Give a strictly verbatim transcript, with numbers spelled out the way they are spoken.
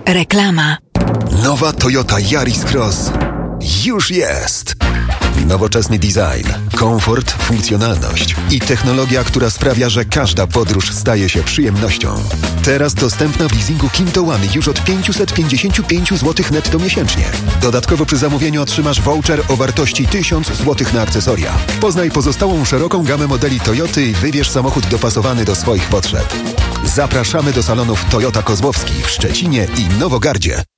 Reklama. Nowa Toyota Yaris Cross już jest. Nowoczesny design, komfort, funkcjonalność i technologia, która sprawia, że każda podróż staje się przyjemnością. Teraz dostępna w leasingu Kinto One już od pięćset pięćdziesiąt pięć złotych netto miesięcznie. Dodatkowo przy zamówieniu otrzymasz voucher o wartości tysiąc złotych na akcesoria. Poznaj pozostałą szeroką gamę modeli Toyoty i wybierz samochód dopasowany do swoich potrzeb. Zapraszamy do salonów Toyota Kozłowski w Szczecinie i Nowogardzie.